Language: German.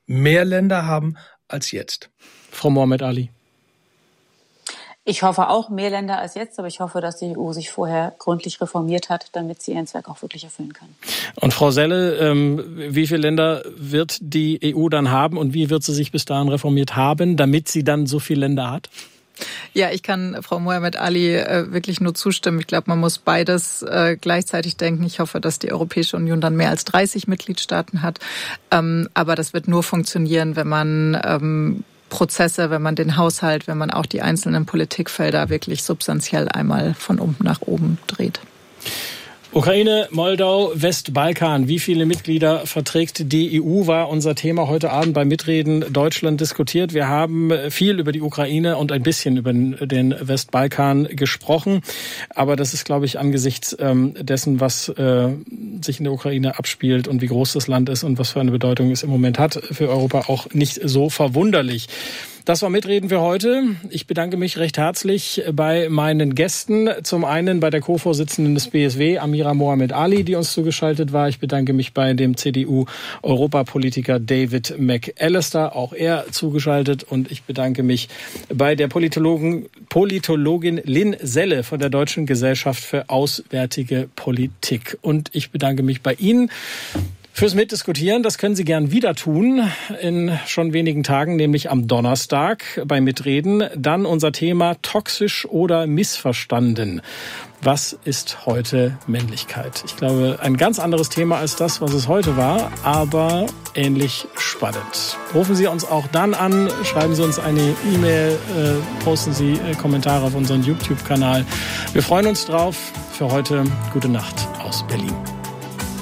mehr Länder haben als jetzt. Frau Mohammed Ali. Ich hoffe auch mehr Länder als jetzt, aber ich hoffe, dass die EU sich vorher gründlich reformiert hat, damit sie ihren Zweck auch wirklich erfüllen kann. Und Frau Selle, wie viele Länder wird die EU dann haben und wie wird sie sich bis dahin reformiert haben, damit sie dann so viele Länder hat? Ja, ich kann Frau Mohammed Ali wirklich nur zustimmen. Ich glaube, man muss beides gleichzeitig denken. Ich hoffe, dass die Europäische Union dann mehr als 30 Mitgliedstaaten hat. Aber das wird nur funktionieren, wenn man Prozesse, wenn man den Haushalt, wenn man auch die einzelnen Politikfelder wirklich substanziell einmal von unten nach oben dreht. Ukraine, Moldau, Westbalkan. Wie viele Mitglieder verträgt die EU, war unser Thema heute Abend bei Mitreden Deutschland diskutiert. Wir haben viel über die Ukraine und ein bisschen über den Westbalkan gesprochen. Aber das ist, glaube ich, angesichts dessen, was sich in der Ukraine abspielt und wie groß das Land ist und was für eine Bedeutung es im Moment hat, für Europa auch nicht so verwunderlich. Das war Mitreden für heute. Ich bedanke mich recht herzlich bei meinen Gästen. Zum einen bei der Co-Vorsitzenden des BSW, Amira Mohammed Ali, die uns zugeschaltet war. Ich bedanke mich bei dem CDU-Europapolitiker David McAllister, auch er zugeschaltet. Und ich bedanke mich bei der Politologin Lynn Selle von der Deutschen Gesellschaft für Auswärtige Politik. Und ich bedanke mich bei Ihnen fürs Mitdiskutieren. Das können Sie gern wieder tun in schon wenigen Tagen, nämlich am Donnerstag bei Mitreden. Dann unser Thema toxisch oder missverstanden. Was ist heute Männlichkeit? Ich glaube, ein ganz anderes Thema als das, was es heute war, aber ähnlich spannend. Rufen Sie uns auch dann an, schreiben Sie uns eine E-Mail, posten Sie Kommentare auf unseren YouTube-Kanal. Wir freuen uns drauf. Für heute gute Nacht aus Berlin.